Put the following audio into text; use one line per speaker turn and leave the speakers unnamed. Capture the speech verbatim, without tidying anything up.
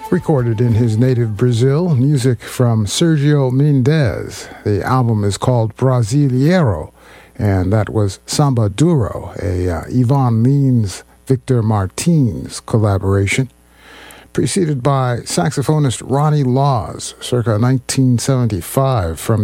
Recorded in his native Brazil, music from Sergio Mendes. The album is called Brasileiro, and that was Samba Duro, a uh, Ivan Lins, Victor Martins collaboration, preceded by saxophonist Ronnie Laws, circa nineteen seventy-five, from